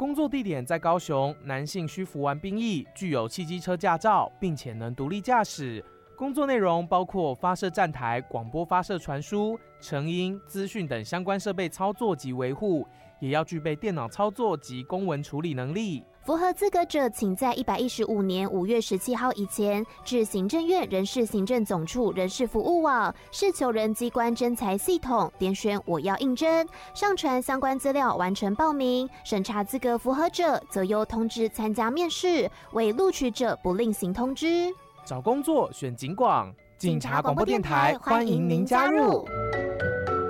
工作地点在高雄，男性需服完兵役，具有汽机车驾照，并且能独立驾驶。工作内容包括发射站台、广播发射传输、成音、资讯等相关设备操作及维护，也要具备电脑操作及公文处理能力。 符合资格者，请在115年5月17号以前至行政院人事行政总处人事服务网事求人机关征才系统点选我要应征，上传相关资料完成报名，审查资格符合者则由通知参加面试，未录取者不另行通知。 找工作选警广，警察广播电台欢迎您加入。